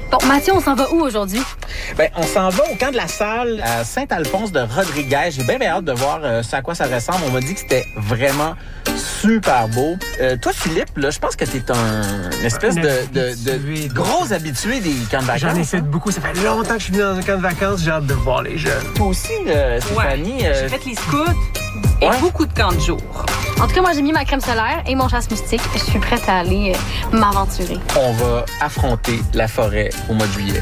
Bon, Mathieu, on s'en va où aujourd'hui? Ben, on s'en va au camp de la Salle à Saint-Alphonse de Rodriguez. J'ai bien hâte de voir ce à quoi ça ressemble. On m'a dit que c'était vraiment super beau. Toi, Philippe, là, je pense que t'es une espèce de gros habitué des camps de vacances. J'en ai fait beaucoup. Ça fait longtemps que je suis venu dans un camp de vacances. J'ai hâte de voir les jeunes. Toi aussi, Stéphanie. J'ai fait les scouts et beaucoup de camps de jour. En tout cas, moi, j'ai mis ma crème solaire et mon chasse moustique. Je suis prête à aller m'aventurer. On va affronter la forêt au mois de juillet.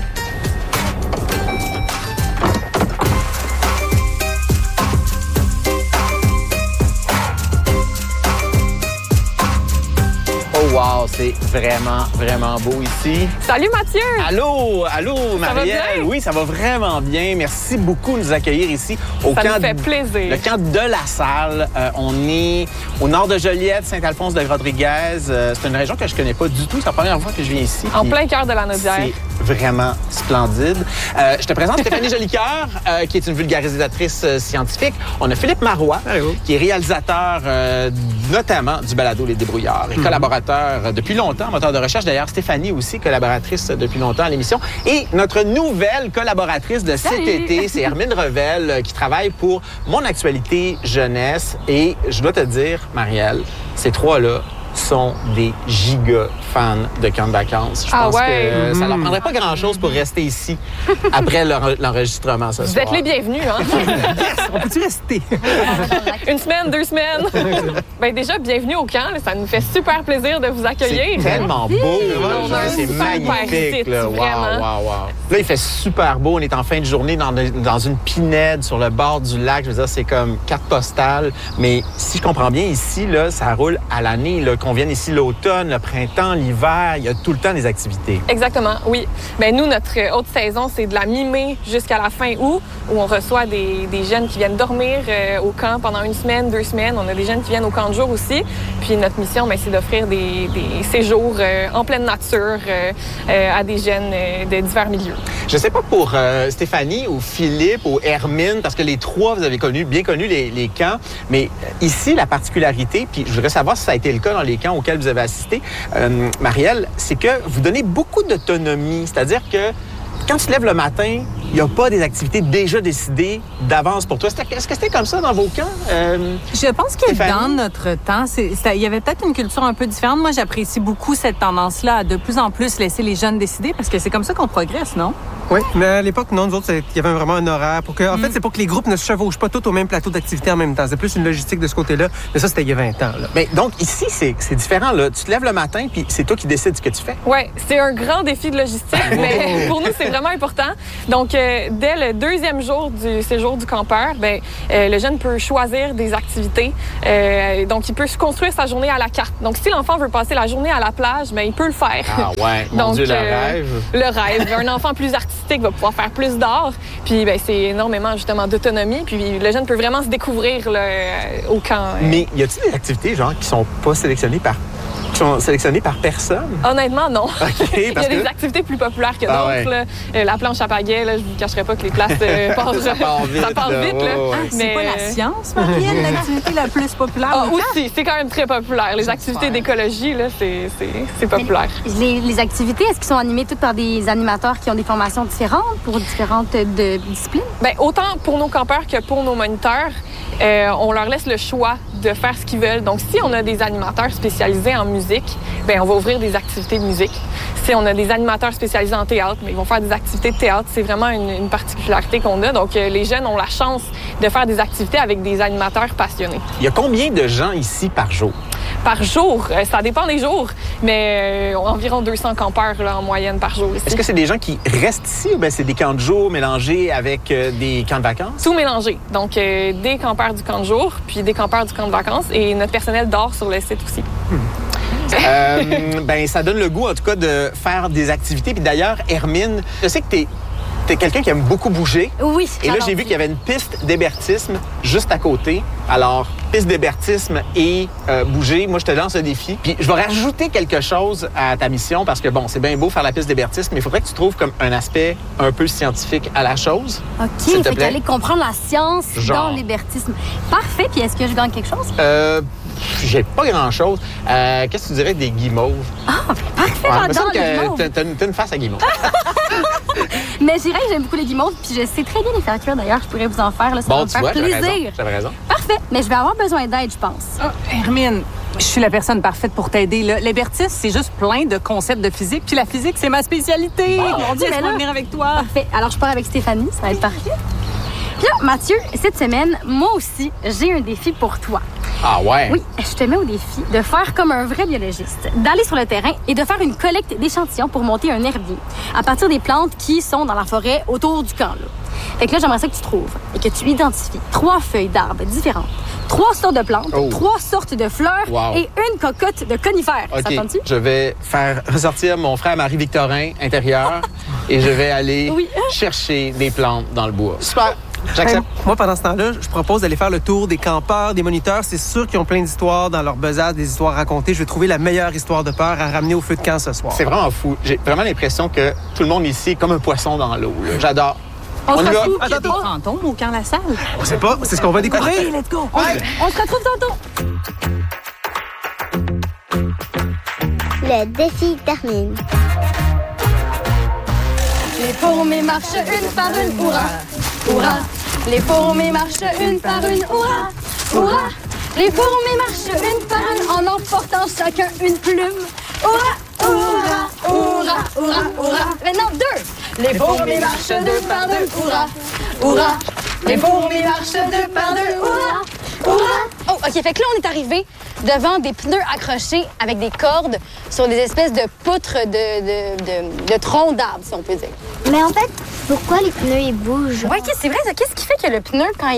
Oh wow, c'est vraiment beau ici. Salut Mathieu! Allô, Marielle. Ça va bien? Oui, ça va vraiment bien. Merci beaucoup de nous accueillir ici au Ça camp nous fait plaisir. Le camp de la Salle. On est au nord de Joliette, Saint-Alphonse de Rodriguez. C'est une région que je connais pas du tout. C'est la première fois que je viens ici. En plein cœur de la Naudière. C'est vraiment splendide. Je te présente Stéphanie Jolicoeur, qui est une vulgarisatrice scientifique. On a Philippe Marois, qui est réalisateur notamment du balado Les Débrouillards et collaborateur depuis longtemps, moteur de recherche. D'ailleurs, Stéphanie aussi, collaboratrice depuis longtemps à l'émission. Et notre nouvelle collaboratrice de cet été, c'est Hermine Revel, qui travaille pour Mon Actualité Jeunesse. Et je dois te dire, Marielle, ces trois-là sont des giga fans de camp de vacances. Je pense que ça leur prendrait pas grand-chose pour rester ici après l'enregistrement ce soir. Vous êtes les bienvenus, hein? Yes! On peut-tu rester? Une semaine, 2 semaines. Ben déjà, bienvenue au camp. Là. Ça nous fait super plaisir de vous accueillir. C'est tellement beau. On a un C'est super magnifique. site, Là. vraiment. Wow. Là, il fait super beau. On est en fin de journée dans une pinède sur le bord du lac. Je veux dire, c'est comme carte postale. Mais si je comprends bien, ici, là, ça roule à l'année. Là, qu'on vienne ici l'automne, le printemps, l'hiver, il y a tout le temps des activités. Exactement, oui. Ben nous, notre haute saison, c'est de la mi-mai jusqu'à la fin août, où on reçoit des jeunes qui viennent dormir au camp pendant 1 semaine, 2 semaines. On a des jeunes qui viennent au camp de jour aussi. Puis notre mission, ben, c'est d'offrir des séjours en pleine nature à des jeunes de divers milieux. Je sais pas pour Stéphanie ou Philippe ou Hermine, parce que les trois, vous avez bien connu les camps, mais ici, la particularité, puis je voudrais savoir si ça a été le cas dans les camps auxquels vous avez assisté, Marielle, c'est que vous donnez beaucoup d'autonomie, c'est-à-dire que quand tu te lèves le matin, il n'y a pas des activités déjà décidées d'avance pour toi. Est-ce que c'était comme ça dans vos camps? Je pense que Stéphanie? dans notre temps, il y avait peut-être une culture un peu différente. Moi, j'apprécie beaucoup cette tendance-là à de plus en plus laisser les jeunes décider parce que c'est comme ça qu'on progresse, non? Oui, mais à l'époque, non, nous autres, il y avait vraiment un horaire. En fait, c'est pour que les groupes ne se chevauchent pas tous au même plateau d'activité en même temps. C'est plus une logistique de ce côté-là. Mais ça, c'était il y a 20 ans. Là. Mais donc, ici, c'est différent. Là. Tu te lèves le matin, puis c'est toi qui décides ce que tu fais. Oui, c'est un grand défi de logistique, mais pour nous, c'est vraiment important. Donc, dès le 2e jour du séjour du campeur, ben, le jeune peut choisir des activités. Donc, il peut se construire sa journée à la carte. Donc, si l'enfant veut passer la journée à la plage, ben, il peut le faire. Ah ouais, mon Dieu, le rêve. Le rêve. Un enfant plus artistique va pouvoir faire plus d'art. Puis, ben, c'est énormément, justement, d'autonomie. Puis, le jeune peut vraiment se découvrir là, au camp. Mais y a-t-il des activités, genre, qui sont pas sélectionnées par personne? Honnêtement, non. OK, Il y a des activités plus populaires que d'autres. Ouais. Là. La planche à pagaie, là, je vous cacherai pas que les places passent Ça part vite. Ça passe vite. Là. Oh, ouais. C'est pas la science, Marielle, l'activité la plus populaire. Ah, aussi, c'est quand même très populaire. Les activités d'écologie, là, c'est populaire. Les activités, est-ce qu'ils sont animées toutes par des animateurs qui ont des formations différentes pour différentes disciplines? Bien, autant pour nos campeurs que pour nos moniteurs, on leur laisse le choix de faire ce qu'ils veulent. Donc, si on a des animateurs spécialisés en musique, bien, on va ouvrir des activités de musique. Si on a des animateurs spécialisés en théâtre, bien, ils vont faire des activités de théâtre. C'est vraiment une particularité qu'on a. Donc, les jeunes ont la chance de faire des activités avec des animateurs passionnés. Il y a combien de gens ici par jour? Par jour, ça dépend des jours, mais environ 200 campeurs là, en moyenne par jour ici. Est-ce que c'est des gens qui restent ici ou bien c'est des camps de jour mélangés avec des camps de vacances? Tout mélangé. Donc, des campeurs du camp de jour, puis des campeurs du camp de vacances, et notre personnel dort sur le site aussi. Ben, ça donne le goût, en tout cas, de faire des activités. Puis d'ailleurs, Hermine, je sais que t'es quelqu'un qui aime beaucoup bouger. Oui. Et là, j'ai vu qu'il y avait une piste d'hébertisme juste à côté. Alors, piste d'hébertisme et bouger, moi, je te lance un défi. Puis, je vais rajouter quelque chose à ta mission parce que, bon, c'est bien beau faire la piste d'hébertisme, mais il faudrait que tu trouves comme un aspect un peu scientifique à la chose. OK, s'il te fait plaît. qu'aller comprendre la science Genre. dans l'hébertisme. Parfait. Puis est-ce que je gagne quelque chose? J'ai pas grand-chose. Qu'est-ce que tu dirais des guimauves? Parfait, Il me semble j'adore les que guimauves. t'as une face à guimauve. Mais je dirais que j'aime beaucoup les guimauves, puis je sais très bien les faire cuire d'ailleurs. Je pourrais vous en faire, là, ça va Bon, me tu faire vois, plaisir. j'avais raison. Parfait, mais je vais avoir besoin d'aide, je pense. Ah, Hermine, je suis la personne parfaite pour t'aider. Là. L'hébertisme, c'est juste plein de concepts de physique. Puis la physique, c'est ma spécialité. mon Dieu, mais Laisse-moi là- venir avec toi. Parfait, alors je pars avec Stéphanie, ça va être parfait. Puis là, Mathieu, cette semaine, moi aussi, j'ai un défi pour toi. Ah ouais? Oui, je te mets au défi de faire comme un vrai biologiste, d'aller sur le terrain et de faire une collecte d'échantillons pour monter un herbier à partir des plantes qui sont dans la forêt autour du camp. Là. Fait que là, j'aimerais ça que tu trouves et que tu identifies 3 feuilles d'arbres différentes, 3 sortes de plantes, Oh. 3 sortes de fleurs Wow. et une cocotte de conifères. Ça OK, tente-tu? je vais faire ressortir mon frère Marie-Victorin intérieur et je vais aller Oui. chercher des plantes dans le bois. Super, j'accepte. Moi, pendant ce temps-là, je propose d'aller faire le tour des campeurs, des moniteurs. C'est sûr qu'ils ont plein d'histoires dans leur besace, des histoires racontées. Je vais trouver la meilleure histoire de peur à ramener au feu de camp ce soir. C'est vraiment fou. J'ai vraiment l'impression que tout le monde ici est comme un poisson dans l'eau. là. J'adore. On se y va. retrouve. Il y a des fantômes au camp La Salle. On sait pas, c'est ce qu'on va découvrir. let's go. On se retrouve tantôt. Le défi termine. Les fourmis marchent une par une, hurrah, hurrah. Les fourmis marchent une par une, hurrah, hurrah. Les fourmis marchent une par une en emportant chacun une plume. Hurrah, hurrah, hurrah, hurrah, hurrah. Maintenant 2. Les fourmis marchent 2 par 2, hurrah, hurrah. Les fourmis marchent 2 par 2, hurrah, hurrah. Oh, OK, fait que là, on est arrivé devant des pneus accrochés avec des cordes sur des espèces de poutres de troncs d'arbres, si on peut dire. Mais en fait, pourquoi les pneus ils bougent? Oui, c'est vrai. Qu'est-ce qui fait que le pneu, quand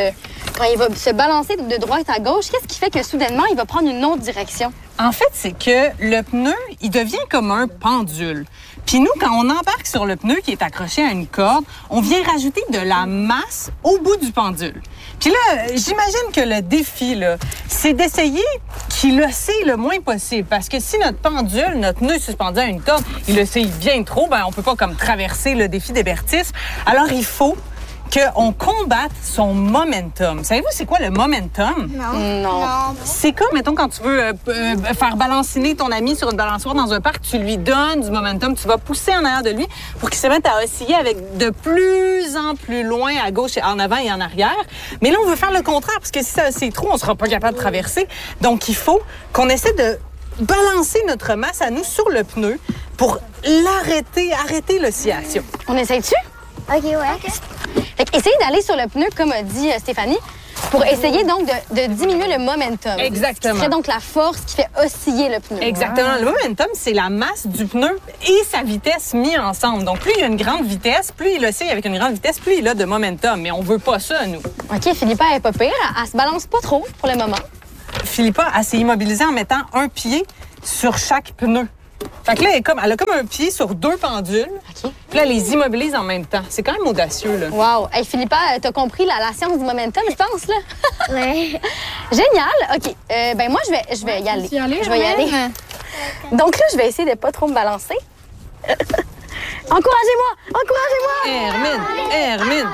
il va se balancer de droite à gauche, qu'est-ce qui fait que soudainement, il va prendre une autre direction? En fait, c'est que le pneu, il devient comme un pendule. Puis nous, quand on embarque sur le pneu qui est accroché à une corde, on vient rajouter de la masse au bout du pendule. Puis là, j'imagine que le défi, là, c'est d'essayer qu'il oscille le moins possible. Parce que si notre pendule, notre nœud suspendu à une corde, il oscille bien trop, ben on peut pas comme traverser le défi d'hébertisme. Alors, il faut qu'on combatte son momentum. Savez-vous, c'est quoi le momentum? Non. C'est comme, mettons, quand tu veux faire balanciner ton ami sur une balançoire dans un parc, tu lui donnes du momentum, tu vas pousser en arrière de lui pour qu'il se mette à osciller avec de plus en plus loin à gauche, en avant et en arrière. Mais là, on veut faire le contraire, parce que si ça c'est trop, on sera pas capable de traverser. Donc, il faut qu'on essaie de balancer notre masse à nous sur le pneu pour arrêter l'oscillation. On essaye-tu? OK, ouais. Fait que essayez d'aller sur le pneu, comme a dit Stéphanie, pour essayer donc de diminuer le momentum. Exactement. Ce serait donc la force qui fait osciller le pneu. Exactement. Le momentum, c'est la masse du pneu et sa vitesse mis ensemble. Donc, plus il y a une grande vitesse, plus il oscille avec une grande vitesse, plus il a de momentum. Mais on veut pas ça, nous. OK, Philippa, elle est pas pire. Elle se balance pas trop pour le moment. Philippa, elle s'est immobilisée en mettant un pied sur chaque pneu. Fait que là, elle a comme un pied sur 2 pendules. OK. Puis là, elle les immobilise en même temps. C'est quand même audacieux, là. Wow. Hey, Philippa, t'as compris la science du momentum, je pense, là? Ouais. Génial. OK. Ben moi, je vais y aller. Je vais y aller. Donc là, je vais essayer de pas trop me balancer. Encouragez-moi! Encouragez-moi! Hermine!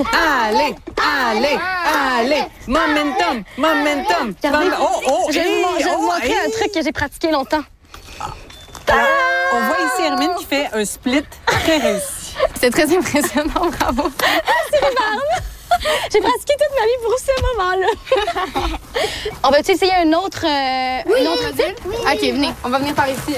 Allez! Momentum! Regardez, je vais hey, vous montrer un hey. truc que j'ai pratiqué longtemps. On voit ici Hermine qui fait un split très réussi. C'est très impressionnant, bravo. C'est énorme. J'ai pratiqué toute ma vie pour ce moment-là. On va-tu essayer un autre type? OK, venez. On va venir par ici.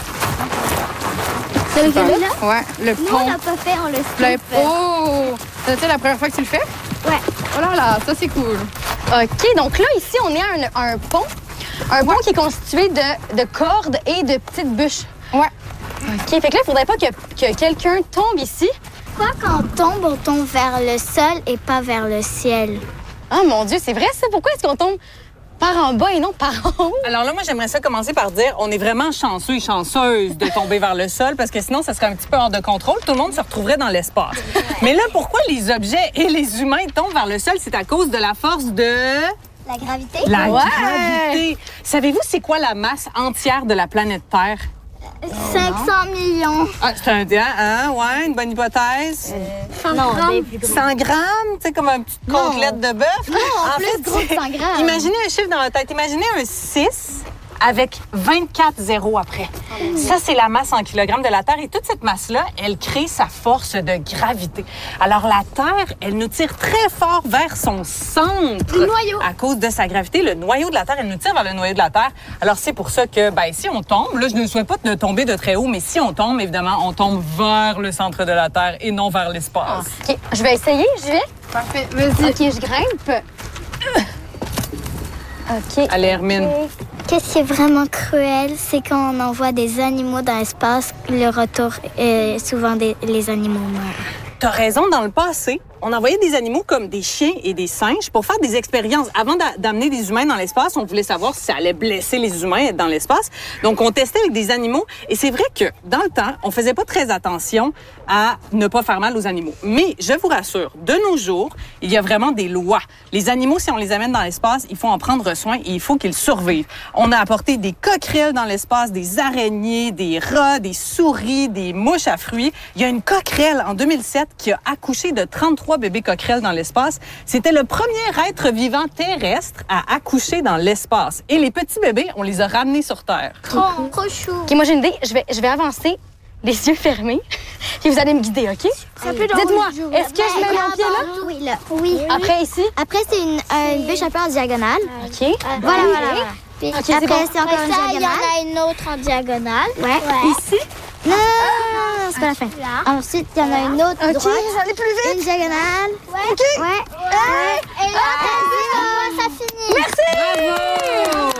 C'est lequel là? Ouais, le Nous, on pont. l'a pas fait, on le Le fait. oh! C'est la première fois que tu le fais? Ouais. Oh là là, ça c'est cool. OK, donc là, ici, on est à un pont. Un pont qui est constitué de cordes et de petites bûches. Ouais. OK, fait que là, il faudrait pas que quelqu'un tombe ici. Pourquoi quand on tombe vers le sol et pas vers le ciel? Ah, mon Dieu, c'est vrai, ça? Pourquoi est-ce qu'on tombe par en bas et non par en haut? Alors là, moi, j'aimerais ça commencer par dire on est vraiment chanceux et chanceuse de tomber vers le sol parce que sinon, ça serait un petit peu hors de contrôle. Tout le monde se retrouverait dans l'espace. Mais là, pourquoi les objets et les humains tombent vers le sol? C'est à cause de la force de... La gravité? La Ouais. gravité. Savez-vous c'est quoi la masse entière de la planète Terre? 500 millions. Ah, c'est un dent, hein? Ouais, une bonne hypothèse. 100 grammes. 100 grammes, tu sais, comme une petite côtelette de bœuf. En plus gros de 100 grammes. Imaginez un chiffre dans la tête. Imaginez un 6 avec 24 zéros après. Ça, c'est la masse en kilogrammes de la Terre. Et toute cette masse-là, elle crée sa force de gravité. Alors, la Terre, elle nous tire très fort vers son centre. Le noyau. À cause de sa gravité, le noyau de la Terre, elle nous tire vers le noyau de la Terre. Alors, c'est pour ça que, si on tombe, là, je ne souhaite pas de tomber de très haut, mais si on tombe, évidemment, on tombe vers le centre de la Terre et non vers l'espace. OK, je vais essayer, j'y vais. Parfait. Vas-y. OK, je grimpe. OK. Allez, Hermine. Qu'est-ce qui est vraiment cruel, c'est quand on envoie des animaux dans l'espace, le retour, souvent les animaux meurent. T'as raison, dans le passé, on envoyait des animaux comme des chiens et des singes pour faire des expériences. Avant d'amener des humains dans l'espace, on voulait savoir si ça allait blesser les humains être dans l'espace. Donc, on testait avec des animaux. Et c'est vrai que, dans le temps, on faisait pas très attention à ne pas faire mal aux animaux. Mais, je vous rassure, de nos jours, il y a vraiment des lois. Les animaux, si on les amène dans l'espace, il faut en prendre soin et il faut qu'ils survivent. On a apporté des coquerelles dans l'espace, des araignées, des rats, des souris, des mouches à fruits. Il y a une coquerelle, en 2007, qui a accouché de 33 bébés coquerelles dans l'espace. C'était le premier être vivant terrestre à accoucher dans l'espace. Et les petits bébés, on les a ramenés sur Terre. Trop chou. OK, moi, j'ai une idée. Je vais avancer, les yeux fermés, puis vous allez me guider, OK? Dites-moi, est-ce que je mets mon pied là? Oui, là. Oui. Après, ici? Après, c'est une bûche un peu en diagonale. OK. Voilà. Puis Ok, c'est après, bon. c'est encore une diagonale. Il y en a une autre en diagonale. Ouais. Ici? Non, c'est pas la fin. Ensuite, il y en a une autre droite. j'allais plus vite. Une diagonale. Ouais. OK. Ouais. Et là, ça finit. Merci!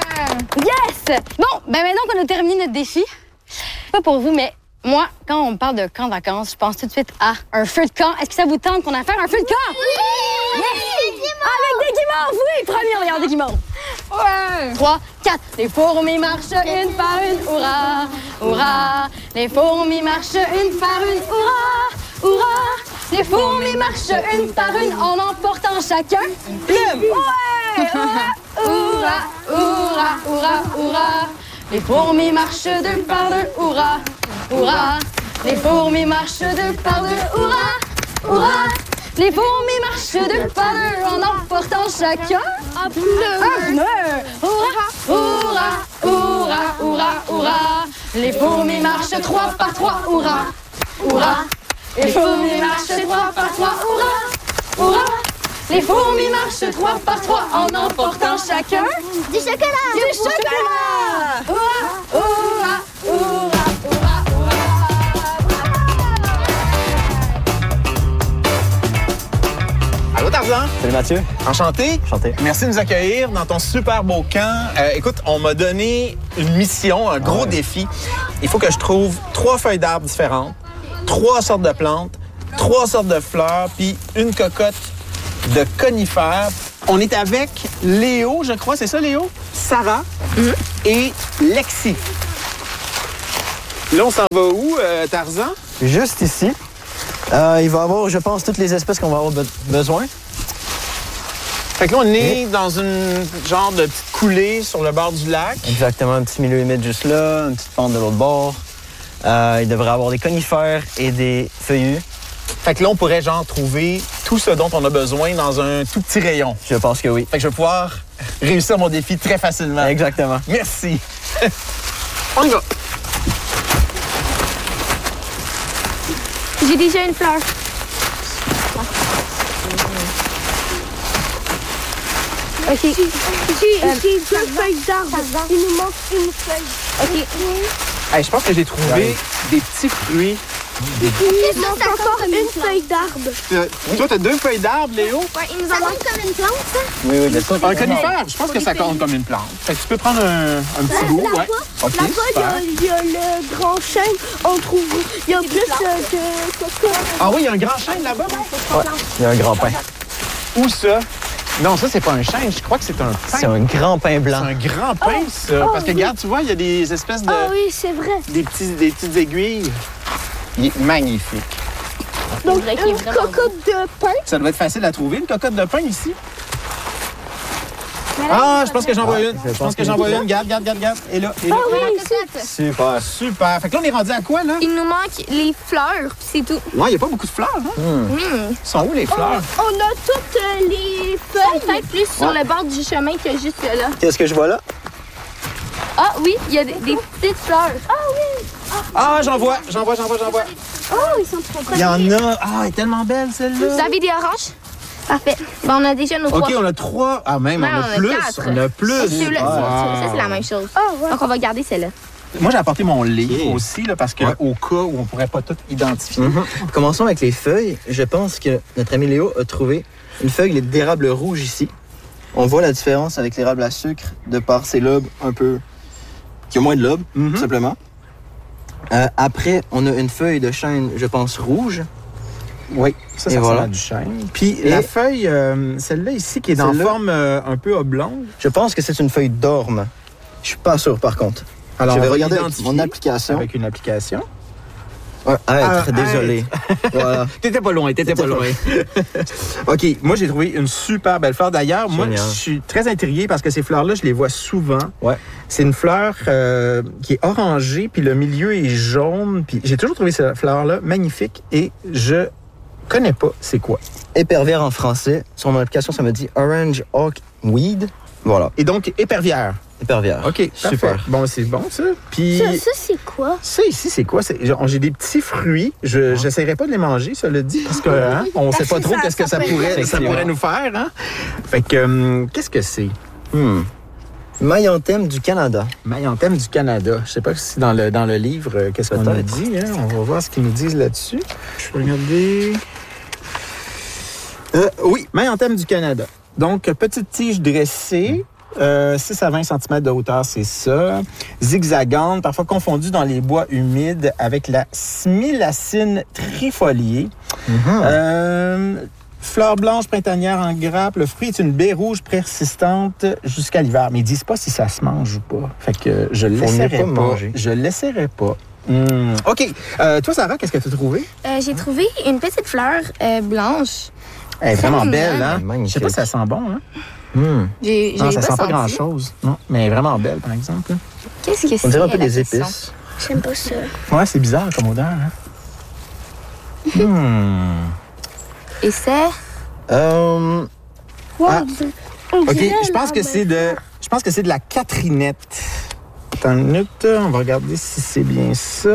Yes! Bon, maintenant qu'on a terminé notre défi, pas pour vous, mais moi, quand on me parle de camp de vacances, je pense tout de suite à un feu de camp. Est-ce que ça vous tente qu'on aille faire un feu de camp? Oui! Avec des guimauves, oui! Premier, regarde, des guimauves. Ouais. 3, 4. Les fourmis marchent une par une, hurrah, hurrah. Les fourmis marchent une par une, hurrah, hurrah. Les fourmis marchent une par une en emportant chacun une plume. Ouais! Hurrah, hurrah, hurrah, hurrah, hurrah. Les fourmis marchent deux par deux, hurrah, hurrah. Les fourmis marchent deux par deux, hurrah, hurrah. Les fourmis marchent deux par deux en emportant chacun un pneu. Un pneu. Hurrah, hurrah, hurrah, hurrah, hurrah. Les fourmis marchent trois par trois, hurrah, hurrah. Les fourmis marchent trois par trois, hurrah, hurrah. Les fourmis marchent trois par trois en emportant chacun Du chocolat! du chocolat. Hurrah, hurrah, hurrah, hurrah, Allô, Tarzan? Salut Mathieu. Enchanté. Enchanté. Merci de nous accueillir dans ton super beau camp. Écoute, on m'a donné une mission, un gros défi. Il faut que je trouve 3 feuilles d'arbres différentes, 3 sortes de plantes, 3 sortes de fleurs, puis une cocotte de conifères. On est avec Léo, je crois, c'est ça, Léo? Sarah et Lexi. Là, on s'en va où, Tarzan? Juste ici. Il va y avoir, je pense, toutes les espèces qu'on va avoir besoin. Fait que là, on est dans une genre de petite coulée sur le bord du lac. Exactement, un petit milieu humide juste là, une petite pente de l'autre bord. Il devrait y avoir des conifères et des feuillus. Fait que là, on pourrait genre trouver tout ce dont on a besoin dans un tout petit rayon. Je pense que oui. Fait que je vais pouvoir réussir mon défi très facilement. Exactement. Merci. On y va. J'ai déjà une fleur. OK. J'ai 2 feuilles d'arbre. Il nous manque une feuille. OK. Hey, je pense que j'ai trouvé des petits fruits. Il nous manque encore une feuille d'arbre. Toi, t'as 2 feuilles d'arbre, Léo? Ouais, il nous en manque comme une plante, ça? Oui, bien sûr. Un conifère, je pense que ça compte comme une plante. Fait que tu peux prendre un petit bout. Ouais. OK, super. Il y a le grand chêne. On trouve. Il y a plus de coco. Ah oui, il y a un grand chêne là-bas. Ouais, il y a un grand pain. Où ça? Non, ça, c'est pas un chêne. Je crois que c'est un pain. C'est un grand pain C'est blanc. un grand pain, ça. Parce que, regarde, tu vois, il y a des espèces de... Ah oui, c'est vrai. des petites aiguilles. Il est magnifique. Donc, une cocotte de pain. Ça doit être facile à trouver, une cocotte de pain ici. Ah, je pense que j'en vois une. Je pense que j'en vois une. Garde. Et là. Ah oui, Super. Super. Fait que là, on est rendu à quoi, là? il nous manque les fleurs, puis c'est tout. Ouais, il n'y a pas beaucoup de fleurs, hein? Ils sont où, les fleurs? On a toutes les feuilles. Peut-être plus sur le bord du chemin que juste là. Qu'est-ce que je vois là? Ah oui, il y a des petites fleurs. Ah oui. Ah, j'en vois. Oh, ils sont trop Il y en a. Ah, elle est tellement belle, celle-là. Vous avez des oranges? Parfait. Bon, on a déjà nos OK, trois. on a 3. Ah, même, Ouais, on a plus. 4. On a plus. Celui-là, Wow. ça, c'est la même chose. Donc, on va garder celle-là. Moi, j'ai apporté mon lait OK. aussi, là, parce qu'au cas où on pourrait pas tout identifier. Commençons avec les feuilles. Je pense que notre ami Léo a trouvé une feuille d'érable rouge ici. On voit la différence avec l'érable à sucre de par ses lobes un peu... qui ont moins de lobes, tout simplement. Après, on a une feuille de chêne, je pense, rouge. Oui, ça Et ressemble voilà. à du chêne. Puis la feuille, celle-là ici, qui est dans Celle-là. forme un peu oblongue. Je pense que c'est une feuille d'orme. Je suis pas sûr, par contre. Alors, je vais on va regarder avec l'identifier mon application. avec une application. Ouais, arrête, Ah, désolé. Voilà. T'étais pas loin. OK, moi, j'ai trouvé une super belle fleur. D'ailleurs, moi, Génial. je suis très intrigué parce que ces fleurs-là, je les vois souvent. Ouais. C'est une fleur qui est orangée, puis le milieu est jaune. Puis j'ai toujours trouvé cette fleur-là magnifique et je connais pas c'est quoi. Épervière en français. Sur mon application, ça me dit Orange Hawk Weed. Voilà, Et donc, épervière. épervière. OK, Super. super. Bon, c'est bon, ça. Puis... Ça, c'est quoi? Ça ici, c'est quoi? J'ai des petits fruits. Je n'essaierai pas de les manger, ça le dit, parce que hein, on sait pas trop qu'est-ce que ça pourrait nous faire. Hein? Fait que, qu'est-ce que c'est? Maillanthème du Canada. Maillanthème du Canada. Je sais pas si dans le livre, qu'est-ce qu'on nous Peut-être. dit. Hein? On va voir ce qu'ils nous disent là-dessus. Je vais regarder. Oui, Maillanthème du Canada. Donc, petite tige dressée. 6 à 20 cm de hauteur, c'est ça. Zigzagante, parfois confondue dans les bois humides avec la smilacine trifoliée. Fleur blanche printanière en grappe. Le fruit est une baie rouge persistante jusqu'à l'hiver. Mais ils disent pas si ça se mange ou pas. Fait que je Faut l'essaierai mieux pas pas. manger. Je l'essaierai pas. OK. Toi, Sarah, qu'est-ce que tu as trouvé? J'ai trouvé une petite fleur blanche. Elle est vraiment mignonne. belle, hein? Magnifique. Je sais pas si ça sent bon, hein? J'ai Non, ça sent pas senti. grand-chose. Non, mais elle est vraiment belle, par exemple. Qu'est-ce que c'est? On dirait un peu la des question? épices. J'aime pas ça. Ouais, c'est bizarre comme odeur, hein? Et c'est... Euh, OK, je pense que c'est de la catrinette. Attends une minute, on va regarder si c'est bien ça.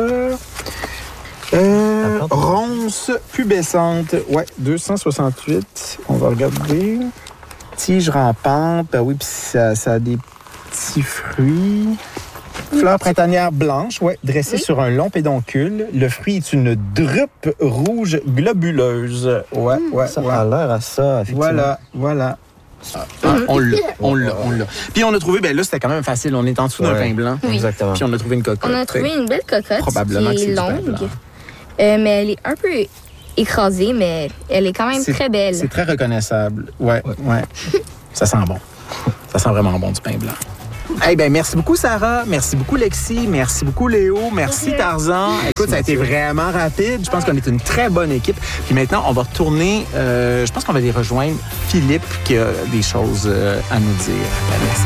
Ronce pubescente, ouais, 268. On va regarder. Tige rampante, ben oui, puis ça a des petits fruits. Fleur printanière blanche, ouais, dressée sur un long pédoncule. Le fruit est une drupe rouge globuleuse. Ouais. ça a l'air à ça, effectivement. Voilà. On l'a. Puis on a trouvé, ben là, c'était quand même facile. On est en dessous d'un Ouais. pain blanc. Exactement. Puis on a trouvé une cocotte. On a trouvé une belle cocotte Probablement que qui c'est est du pain longue. blanc. Mais elle est un peu écrasée, mais elle est quand même très belle. C'est très reconnaissable. Ouais. Ça sent bon. Ça sent vraiment bon du pain blanc. Eh bien, merci beaucoup, Sarah. Merci beaucoup, Lexi. Merci beaucoup, Léo. Merci, Tarzan. Écoute, ça a été vraiment rapide. Je pense qu'on est une très bonne équipe. Puis maintenant, on va retourner. Je pense qu'on va aller rejoindre Philippe qui a des choses à nous dire. Merci.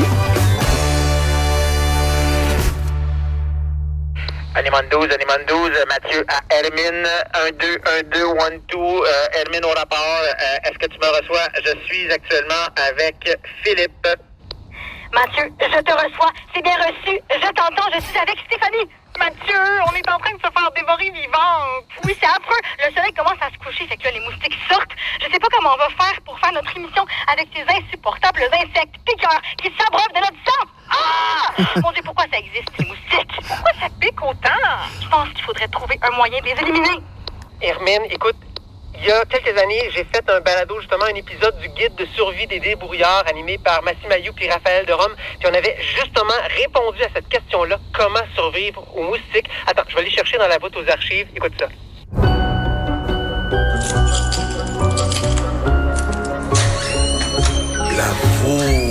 Animan 12, Mathieu à Hermine, 1-2, 1-2, 1-2, Hermine au rapport, est-ce que tu me reçois? Je suis actuellement avec Philippe. Mathieu, je te reçois, c'est bien reçu, je t'entends, je suis avec Stéphanie. Mathieu, on est en train de se faire dévorer vivante. Oui, c'est affreux, le soleil commence à se coucher, fait que là, les moustiques sortent. Je sais pas comment on va faire pour faire notre émission avec ces insupportables insectes piqueurs qui s'abreuvent de notre sang. Ah! Mon Dieu, pourquoi ça existe, les moustiques? Pourquoi ça pique autant? Je pense qu'il faudrait trouver un moyen de les éliminer. Hermine, écoute, il y a quelques années, j'ai fait un balado, justement, un épisode du guide de survie des débrouillards animé par Massim Ayou et Raphaël de Rome. Puis on avait justement répondu à cette question-là, comment survivre aux moustiques. Attends, je vais aller chercher dans la voûte aux archives. Écoute ça.